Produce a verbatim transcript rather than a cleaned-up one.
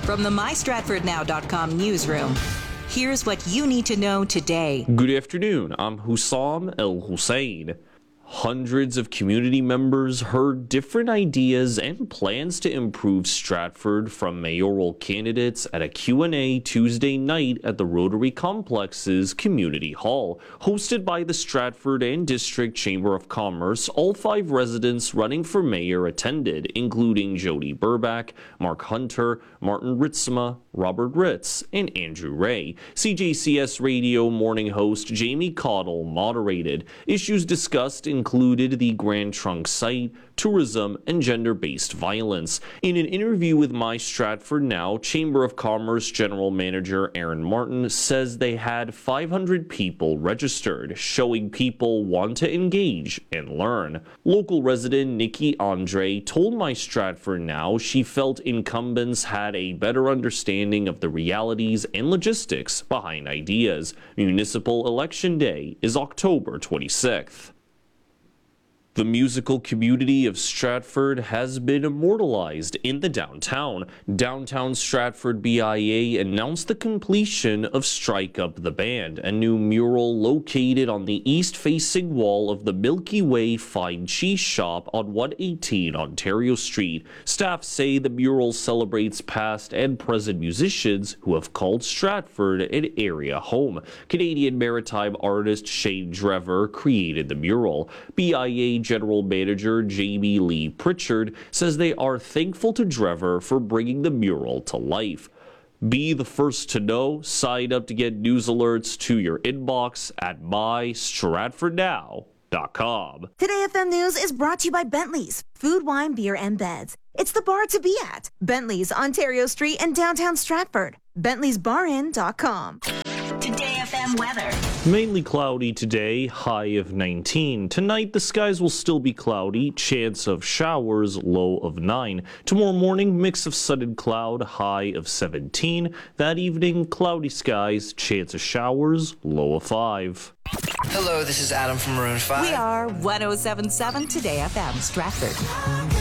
From the my stratford now dot com newsroom, here's what you need to know today. Good afternoon. I'm Hussam El Hussein. Hundreds of community members heard different ideas and plans to improve Stratford from mayoral candidates at a Q and A Tuesday night at the Rotary Complex's Community Hall. Hosted by the Stratford and District Chamber of Commerce, all five residents running for mayor attended, including Jody Burback, Mark Hunter, Martin Ritzma, Robert Ritz, and Andrew Ray. C J C S Radio morning host Jamie Caudill moderated. Issues discussed included the Grand Trunk site, tourism, and gender-based violence. In an interview with My Stratford Now, Chamber of Commerce General Manager Aaron Martin says they had five hundred people registered, showing people want to engage and learn. Local resident Nikki Andre told My Stratford Now she felt incumbents had a better understanding of the realities and logistics behind ideas. Municipal Election Day is October twenty-sixth. The musical community of Stratford has been immortalized in the downtown. Downtown Stratford B I A announced the completion of Strike Up the Band, a new mural located on the east-facing wall of the Milky Way Fine Cheese Shop on one eighteen Ontario Street. Staff say the mural celebrates past and present musicians who have called Stratford an area home. Canadian maritime artist Shane Drever created the mural. B I A General Manager Jamie Lee Pritchard says they are thankful to Drever for bringing the mural to life. Be the first to know. Sign up to get news alerts to your inbox at my stratford now dot com. Today F M News is brought to you by Bentley's Food, Wine, Beer, and Beds. It's the bar to be at. Bentley's, Ontario Street in downtown Stratford. bentley's bar in dot com. Today F M weather. Mainly cloudy today, high of nineteen. Tonight, the skies will still be cloudy, chance of showers, low of nine. Tomorrow morning, mix of sun and cloud, high of seventeen. That evening, cloudy skies, chance of showers, low of five. Hello, this is Adam from Maroon five. We are one oh seven point seven Today F M Stratford.